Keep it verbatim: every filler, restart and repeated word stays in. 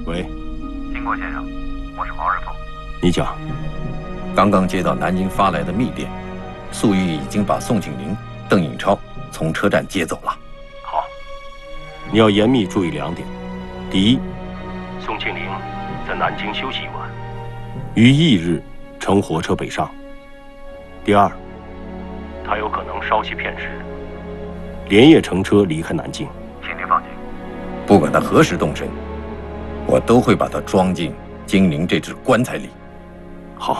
喂， 经过先生，我是毛人凤。 你讲。 刚刚接到南京发来的密电，粟裕已经把宋庆龄、邓颖超从车站接走了。 好，你要严密注意两点：第一，宋庆龄在南京休息一晚，于翌日乘火车北上；第二，他有可能稍息片时，连夜乘车离开南京。 请您放心， 不管他何时动身，我都会把他装进金陵这只棺材里。